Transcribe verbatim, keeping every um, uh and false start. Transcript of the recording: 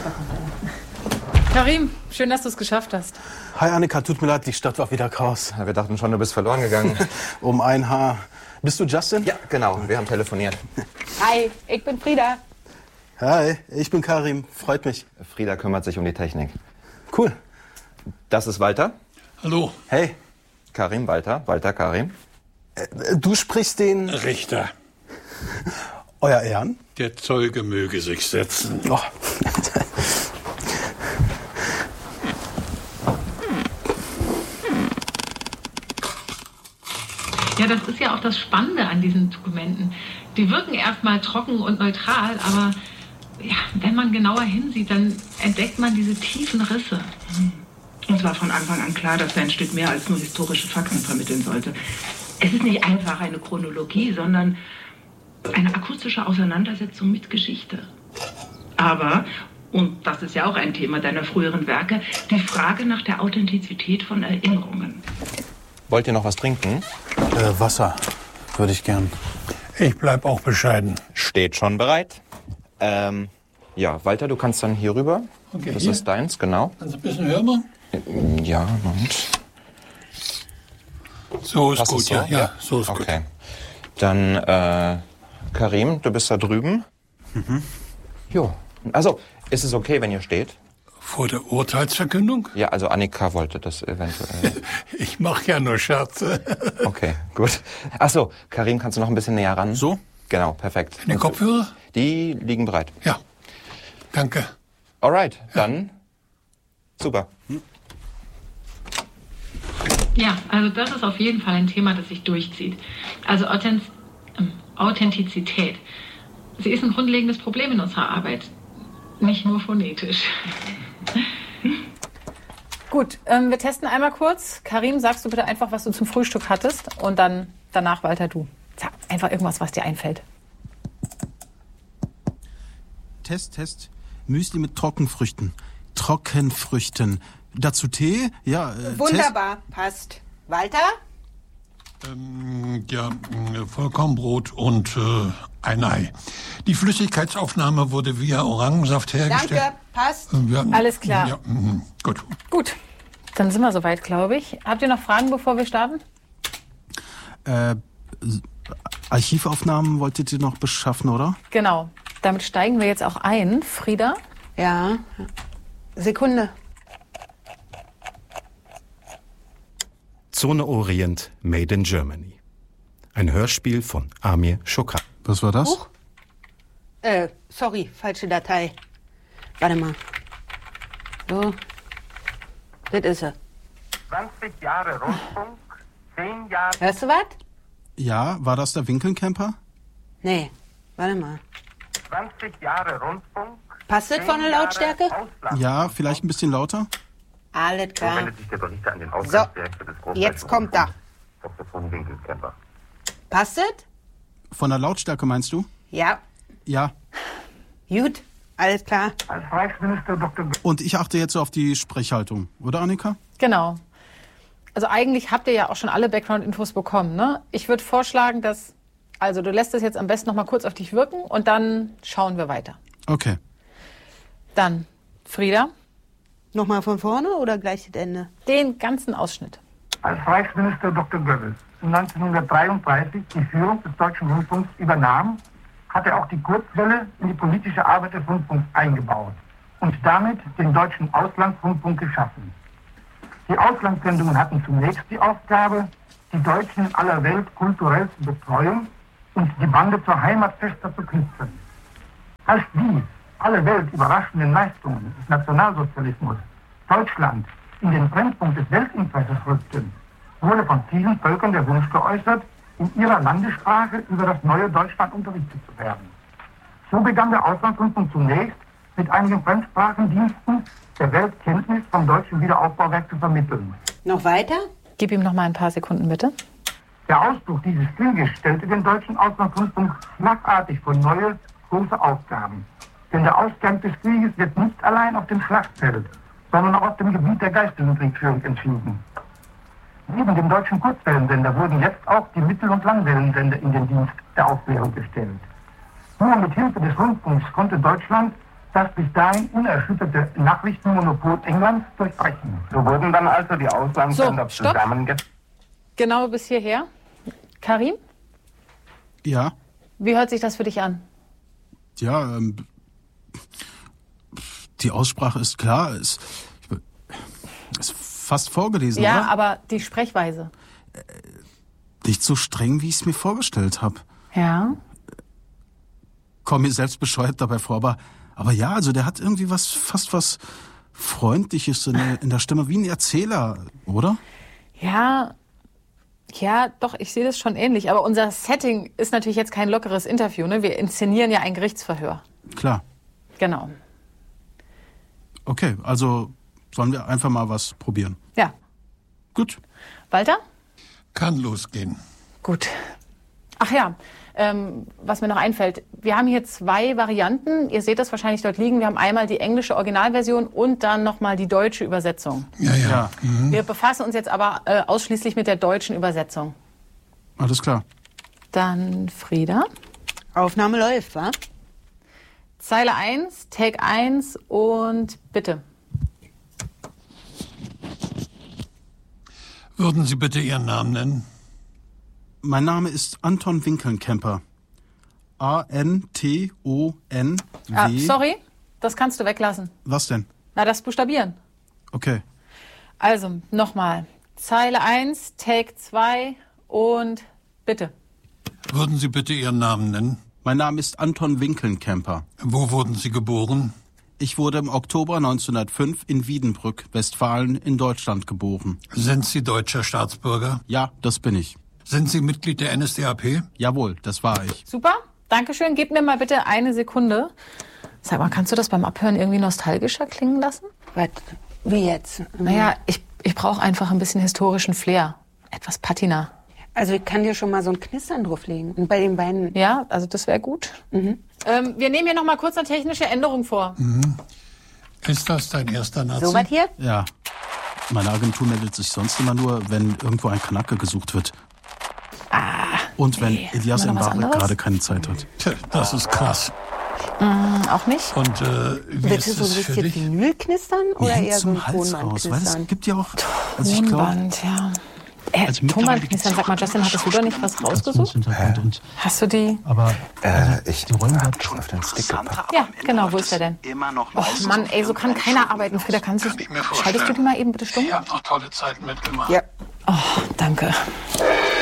da kommt er. Karim, schön, dass du es geschafft hast. Hi Annika, tut mir leid, die Stadt war wieder Chaos. Wir dachten schon, du bist verloren gegangen. Um ein Haar. Bist du Justin? Ja, genau, wir haben telefoniert. Hi, ich bin Frieda. Hi, ich bin Karim, freut mich. Frieda kümmert sich um die Technik. Cool. Das ist Walter. Hallo. Hey. Karim, Walter, Walter, Karim. Äh, du sprichst den... Richter. Euer Ehren? Der Zeuge möge sich setzen. Oh. Ja, das ist ja auch das Spannende an diesen Dokumenten. Die wirken erstmal trocken und neutral, aber ja, wenn man genauer hinsieht, dann entdeckt man diese tiefen Risse. Uns war von Anfang an klar, dass er ein Stück mehr als nur historische Fakten vermitteln sollte. Es ist nicht einfach eine Chronologie, sondern eine akustische Auseinandersetzung mit Geschichte. Aber, und das ist ja auch ein Thema deiner früheren Werke, die Frage nach der Authentizität von Erinnerungen. Wollt ihr noch was trinken? Äh, Wasser würde ich gern. Ich bleib auch bescheiden. Steht schon bereit. Ähm, ja, Walter, du kannst dann hier rüber. Okay, das hier? ist deins, genau. Kannst du ein bisschen hören? Ja, Moment. So ist Passt gut, es so? ja, ja, so ist Okay. Dann, äh, Karim, du bist da drüben. Mhm. Jo. Also, ist es okay, wenn ihr steht? Vor der Urteilsverkündung? Ja, also Annika wollte das eventuell. Ich mache ja nur Scherze. Okay, gut. Ach so, Karim, kannst du noch ein bisschen näher ran? So? Genau, perfekt. Die Kopfhörer? Die liegen bereit. Ja, danke. Alright, dann super. Ja, also das ist auf jeden Fall ein Thema, das sich durchzieht. Also Authent ähm, Authentizität. Sie ist ein grundlegendes Problem in unserer Arbeit. Nicht nur phonetisch. Gut, ähm, wir testen einmal kurz. Karim, sagst du bitte einfach, was du zum Frühstück hattest und dann danach Walter du. Sag einfach irgendwas, was dir einfällt. Test, Test. Müsli mit Trockenfrüchten. Trockenfrüchten. Dazu Tee? Ja. Äh, Wunderbar, passt. Walter? Ähm, ja, Vollkornbrot und äh, ein Ei. Die Flüssigkeitsaufnahme wurde via Orangensaft hergestellt. Danke, passt. Äh, wir, Alles klar. Ja, mh, gut. Gut, dann sind wir soweit, glaube ich. Habt ihr noch Fragen, bevor wir starten? Äh, Archivaufnahmen wolltet ihr noch beschaffen, oder? Genau, damit steigen wir jetzt auch ein. Frieda? Ja. Sekunde. Zone Orient, Made in Germany. Ein Hörspiel von Amir Chokra. Was war das? Huch. Äh, sorry, falsche Datei. Warte mal. So. Das ist er. zwanzig Jahre Rundfunk, zehn Jahre... Hörst du was? Ja, war das der Winkelcamper? Nee, warte mal. zwanzig Jahre Rundfunk... Passt das von der Lautstärke? Ja, vielleicht ein bisschen lauter? Alles So klar. wendet sich der Berichter an den So, Ausgangsdirektor des Großteils jetzt kommt er. Doktor von Winkelkemper. Passt das? Von der Lautstärke meinst du? Ja. Ja. Gut, alles klar. Als Reichsminister Doktor Und ich achte jetzt so auf die Sprechhaltung, oder Annika? Genau. Also eigentlich habt ihr ja auch schon alle Background-Infos bekommen, ne? Ich würde vorschlagen, dass... Also du lässt es jetzt am besten noch mal kurz auf dich wirken und dann schauen wir weiter. Okay. Dann, Frieda, Nochmal von vorne oder gleich das Ende? den ganzen Ausschnitt. Als Reichsminister Doktor Goebbels neunzehnhundertdreiunddreißig die Führung des Deutschen Rundfunks übernahm, hat er auch die Kurzwelle in die politische Arbeit des Rundfunks eingebaut und damit den Deutschen Auslandsrundfunk geschaffen. Die Auslandssendungen hatten zunächst die Aufgabe, die Deutschen in aller Welt kulturell zu betreuen und die Bande zur Heimat fester zu knüpfen. Als die alle Welt überraschenden Leistungen des Nationalsozialismus Deutschland in den Brennpunkt des Weltinteresses rückten, wurde von vielen Völkern der Wunsch geäußert, in ihrer Landessprache über das neue Deutschland unterrichtet zu werden. So begann der Auslandsrundfunk zunächst mit einigen Fremdsprachendiensten der Welt Kenntnis vom deutschen Wiederaufbauwerk zu vermitteln. Noch weiter? Gib ihm noch mal ein paar Sekunden, bitte. Der Ausbruch dieses Krieges stellte den deutschen Auslandsrundfunk schlagartig vor neue, große Aufgaben. Denn der Ausgang des Krieges wird nicht allein auf dem Schlachtfeld, sondern auch auf dem Gebiet der geistigen Kriegführung entschieden. Neben dem deutschen Kurzwellensender wurden jetzt auch die Mittel- und Langwellensender in den Dienst der Aufklärung gestellt. Nur mit Hilfe des Rundfunks konnte Deutschland das bis dahin unerschütterte Nachrichtenmonopol Englands durchbrechen. So wurden dann also die Auslandsländer So, stopp. zusammengebracht. Genau bis hierher. Karim, Ja, wie hört sich das für dich an? ja, ähm, die Aussprache ist klar, ist, ist fast vorgelesen, Ja, oder? aber die Sprechweise. Nicht so streng, wie ich es mir vorgestellt habe. Ja. Komm mir selbst bescheuert dabei vor, aber, aber ja, also der hat irgendwie was, fast was Freundliches in der, in der Stimme, wie ein Erzähler, oder? Ja, ja, doch, ich sehe das schon ähnlich. Aber unser Setting ist natürlich jetzt kein lockeres Interview, ne? Wir inszenieren ja ein Gerichtsverhör. Klar. Genau. Okay, also sollen wir einfach mal was probieren. Ja. Gut. Walter? Kann losgehen. Gut. Ach ja, ähm, was mir noch einfällt. Wir haben hier zwei Varianten. Ihr seht das wahrscheinlich dort liegen. Wir haben einmal die englische Originalversion und dann nochmal die deutsche Übersetzung. Ja, ja. Ja, Wir befassen uns jetzt aber äh, ausschließlich mit der deutschen Übersetzung. alles klar. Dann Frieda. Aufnahme läuft, wa? Zeile eins, Take eins und bitte. Würden Sie bitte Ihren Namen nennen? Mein Name ist Anton Winkelnkämper. A N T O N W. Ah, sorry, das kannst du weglassen. Was denn? Na, das Buchstabieren. Okay. Also, nochmal. Zeile eins, Take zwei und bitte. Würden Sie bitte Ihren Namen nennen? Mein Name ist Anton Winkelnkämper. Wo wurden Sie geboren? Ich wurde im Oktober neunzehnhundertfünf in Wiedenbrück, Westfalen, in Deutschland geboren. Sind Sie deutscher Staatsbürger? Ja, das bin ich. Sind Sie Mitglied der N S D A P? Jawohl, das war ich. Super, Dankeschön. Gib mir mal bitte eine Sekunde. Sag mal, kannst du das beim Abhören irgendwie nostalgischer klingen lassen? Was? Wie jetzt? Naja, ich, ich brauche einfach ein bisschen historischen Flair. Etwas Patina. Also ich kann dir schon mal so ein Knistern drauflegen. Und bei den beiden... Ja, also das wäre gut. Mhm. Ähm, wir nehmen hier noch mal kurz eine technische Änderung vor. Mhm. Ist das dein erster Nazi? So was hier? Ja. Meine Agentur meldet sich sonst immer nur, wenn irgendwo ein Kanake gesucht wird. Ah, Und wenn nee. Elias Haben wir noch was Mbarek anderes? gerade keine Zeit hat. Tja, das ist krass. Mm, auch nicht? Und äh, wie Willst du ist so es ein für bisschen dich? Vinyl knistern oder Mir eher so ein zum Hals Tonband raus, weil es knistern? gibt ja auch... Also ich glaube, Tonband, ja. Äh, Also mittlerweile Tonband gibt's knistern, sag mal, Justin, hattest du da nicht was rausgesucht? und, Hast du die? aber Äh, ich die Rollen hab schon auf den Stick gepackt. Ja, genau, wo ist der denn? Oh Mann, ey, so kann keiner arbeiten. Frieda, kannst du... Kann ich mir vorstellen. Schaltest du die mal eben bitte stumm? Ich habe noch tolle Zeiten mitgemacht. Ja. Oh, danke.